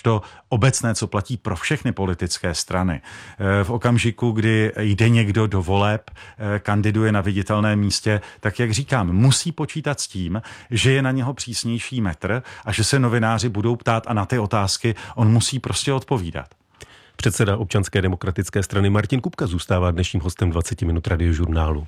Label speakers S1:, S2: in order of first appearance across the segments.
S1: to obecné, co platí pro všechny politické strany. V okamžiku, kdy jde někdo do voleb, kandiduje na viditelném místě, tak jak říkám, musí počítat s tím, že je na něho přísnější metr a že se novináři budou ptát a na ty otázky on musí prostě odpovídat.
S2: Předseda Občanské demokratické strany Martin Kupka zůstává dnešním hostem 20 minut Radiožurnálu.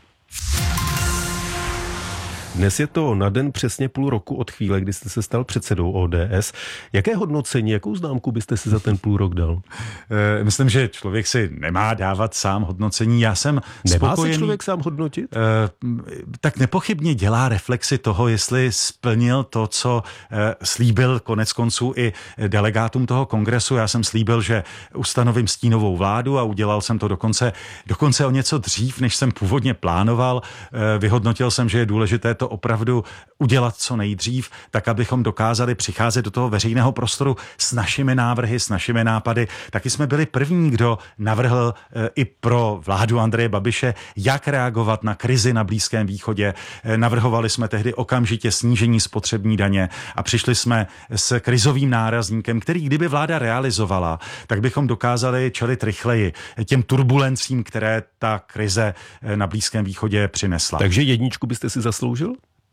S2: Dnes je to na den přesně půl roku od chvíle, kdy jste se stal předsedou ODS. Jaké hodnocení, jakou známku byste si za ten půl rok dal?
S1: Myslím, že člověk si nemá dávat sám hodnocení. Já jsem
S2: Nemá se člověk sám hodnotit?
S1: Tak nepochybně dělá reflexi toho, jestli splnil to, co slíbil konec konců i delegátům toho kongresu. Já jsem slíbil, že ustanovím stínovou vládu a udělal jsem to dokonce o něco dřív, než jsem původně plánoval. Vyhodnotil jsem, že je důležité to opravdu udělat co nejdřív, tak abychom dokázali přicházet do toho veřejného prostoru s našimi návrhy, s našimi nápady. Taky jsme byli první, kdo navrhl i pro vládu Andreje Babiše, jak reagovat na krizi na Blízkém východě. Navrhovali jsme tehdy okamžitě snížení spotřební daně a přišli jsme s krizovým nárazníkem, který kdyby vláda realizovala, tak bychom dokázali čelit rychleji těm turbulencím, které ta krize na Blízkém východě přinesla.
S2: Takže jedničku byste si zasloužil?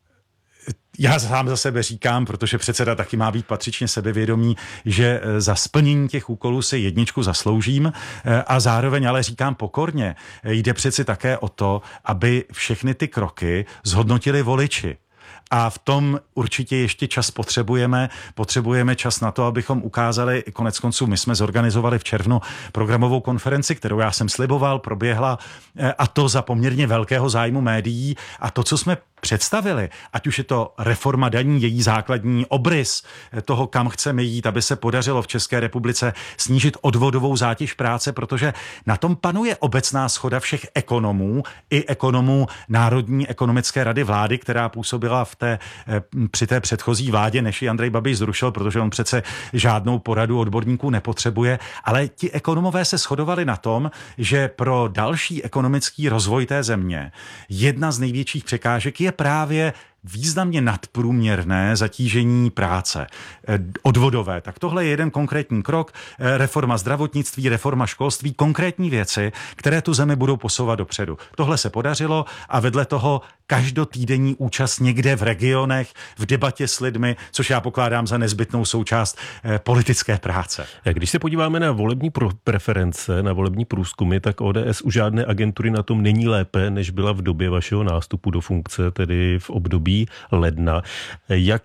S1: Já sám za sebe říkám, protože předseda taky má být patřičně sebevědomý, že za splnění těch úkolů si jedničku zasloužím a zároveň ale říkám pokorně, jde přeci také o to, aby všechny ty kroky zhodnotili voliči. A v tom určitě ještě čas potřebujeme. Potřebujeme čas na to, abychom ukázali, konec konců my jsme zorganizovali v červnu programovou konferenci, kterou já jsem sliboval, proběhla a to za poměrně velkého zájmu médií a to, co jsme představili, ať už je to reforma daní, její základní obrys toho, kam chceme jít, aby se podařilo v České republice snížit odvodovou zátěž práce, protože na tom panuje obecná shoda všech ekonomů i ekonomů Národní ekonomické rady vlády, která působila při té předchozí vládě, než ji Andrej Babiš zrušil, protože on přece žádnou poradu odborníků nepotřebuje, ale ti ekonomové se shodovali na tom, že pro další ekonomický rozvoj té země jedna z největších překážek je právě významně nadprůměrné zatížení práce odvodové. Tak tohle je jeden konkrétní krok, reforma zdravotnictví, reforma školství, konkrétní věci, které tu zemi budou posouvat dopředu. Tohle se podařilo a vedle toho každotýdenní účast někde v regionech, v debatě s lidmi, což já pokládám za nezbytnou součást politické práce.
S2: Když se podíváme na volební preference, na volební průzkumy, tak ODS u žádné agentury na tom není lépe, než byla v době vašeho nástupu do funkce, tedy v období ledna. Jak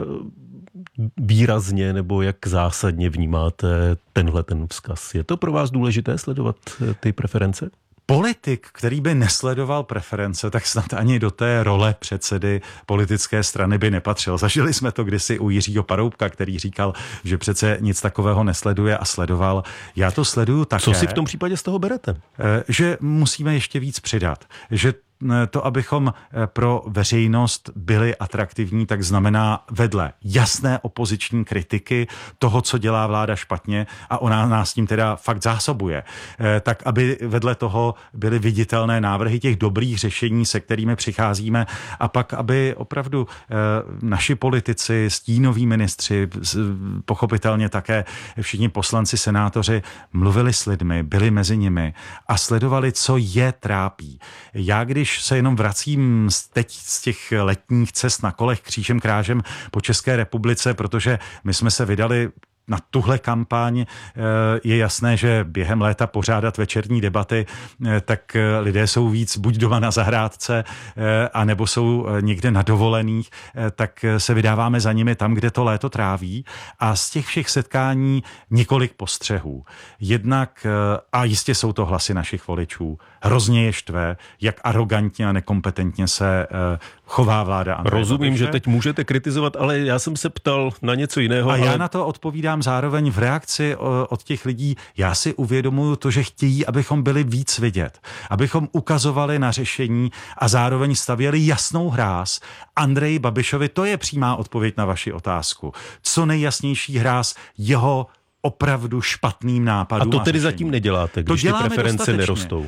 S2: výrazně nebo jak zásadně vnímáte ten vzkaz? Je to pro vás důležité sledovat ty preference?
S1: Politik, který by nesledoval preference, tak snad ani do té role předsedy politické strany by nepatřil. Zažili jsme to kdysi u Jiřího Paroubka, který říkal, že přece nic takového nesleduje a sledoval. Já to sleduju také.
S2: Co si v tom případě z toho berete?
S1: Že musíme ještě víc přidat. Že to, abychom pro veřejnost byli atraktivní, tak znamená vedle jasné opoziční kritiky toho, co dělá vláda špatně a ona nás tím teda fakt zásobuje, tak aby vedle toho byly viditelné návrhy těch dobrých řešení, se kterými přicházíme a pak, aby opravdu naši politici, stínoví ministři, pochopitelně také všichni poslanci, senátoři mluvili s lidmi, byli mezi nimi a sledovali, co je trápí. Já když se jenom vracím teď z těch letních cest na kolech křížem krážem po České republice, protože my jsme se vydali na tuhle kampaň, je jasné, že během léta pořádat večerní debaty, tak lidé jsou víc buď doma na zahrádce, anebo jsou někde na dovolených, tak se vydáváme za nimi tam, kde to léto tráví a z těch všech setkání několik postřehů. Jednak, a jistě jsou to hlasy našich voličů, hrozně je štve, jak arogantně a nekompetentně se chová vláda Andreje
S2: Rozumím,
S1: Babiše.
S2: že teď můžete kritizovat, ale já jsem se ptal na něco jiného.
S1: A já na to odpovídám zároveň v reakci od těch lidí. Já si uvědomuju to, že chtějí, abychom byli víc vidět, abychom ukazovali na řešení a zároveň stavěli jasnou hráz Andreji Babišovi. To je přímá odpověď na vaši otázku. Co nejjasnější hráz jeho opravdu špatným nápadům.
S2: A to tedy zatím neděláte, když ty preference nerostou.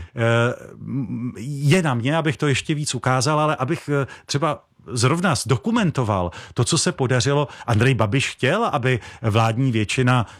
S1: Je na mě, abych to ještě víc ukázal, ale abych třeba zrovna zdokumentoval to, co se podařilo. Andrej Babiš chtěl, aby vládní většina